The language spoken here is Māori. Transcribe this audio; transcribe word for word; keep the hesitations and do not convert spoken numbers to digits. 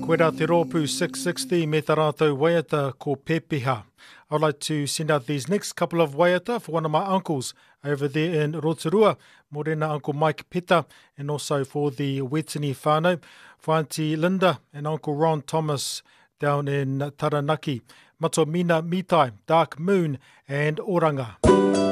Koe rā te rōpū six sixty me tā rātou waiata ko Pepeha. I'd like to send out these next couple of waiata for one of my uncles over there in Rotorua, Morena Uncle Mike Peta, and also for the Wetini whānau, for Auntie Linda and Uncle Ron Thomas down in Taranaki. Mato Mina Mitai, Dark Moon and Oranga.